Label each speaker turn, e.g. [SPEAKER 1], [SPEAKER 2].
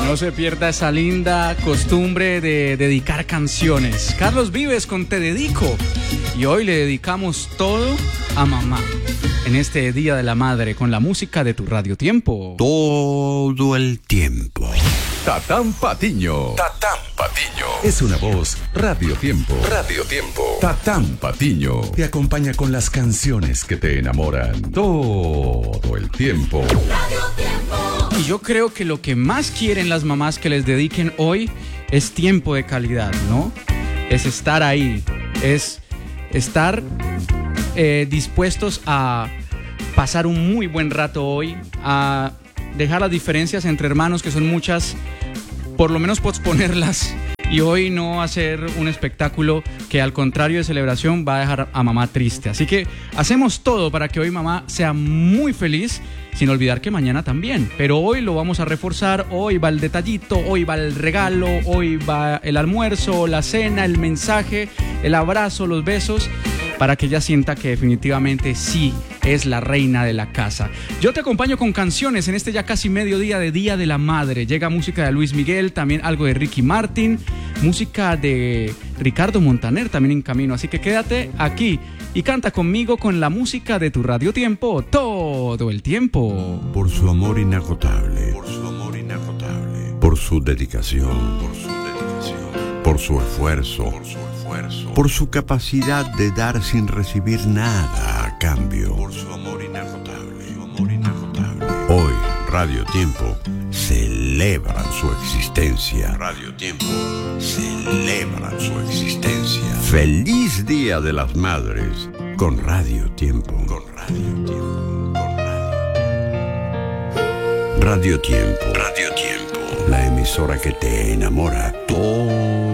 [SPEAKER 1] No se pierda esa linda costumbre de dedicar canciones. Carlos Vives con Te Dedico. Y hoy le dedicamos todo a mamá. En este Día de la Madre, con la música de tu Radio Tiempo.
[SPEAKER 2] Todo el tiempo.
[SPEAKER 3] Tatán Patiño. Tatán Patiño. Es una voz. Radio Tiempo. Radio Tiempo. Tatán Patiño. Te acompaña con las canciones que te enamoran. Todo el tiempo.
[SPEAKER 4] Radio Tiempo.
[SPEAKER 1] Y yo creo que lo que más quieren las mamás que les dediquen hoy es tiempo de calidad, ¿no? Es estar ahí. Es estar dispuestos a pasar un muy buen rato hoy, a dejar las diferencias entre hermanos, que son muchas, por lo menos posponerlas, y hoy no hacer un espectáculo que al contrario de celebración va a dejar a mamá triste. Así que hacemos todo para que hoy mamá sea muy feliz, sin olvidar que mañana también. Pero hoy lo vamos a reforzar, hoy va el detallito, hoy va el regalo, hoy va el almuerzo, la cena, el mensaje, el abrazo, los besos, para que ella sienta que definitivamente sí es la reina de la casa. Yo te acompaño con canciones en este ya casi mediodía de Día de la Madre. Llega música de Luis Miguel, también algo de Ricky Martin, música de Ricardo Montaner también en camino. Así que quédate aquí y canta conmigo con la música de tu Radio Tiempo todo el tiempo.
[SPEAKER 2] Por su amor inagotable. Por su amor inagotable. Por su dedicación. Por su dedicación. Por su esfuerzo. Por su esfuerzo. Por su capacidad de dar sin recibir nada a cambio. Por su amor inagotable. Su amor inagotable. Hoy, Radio Tiempo celebra su existencia. Radio Tiempo celebra su existencia. Feliz Día de las Madres con Radio Tiempo. Con Radio Tiempo. Con Radio Tiempo. Radio Tiempo. La emisora que te enamora todo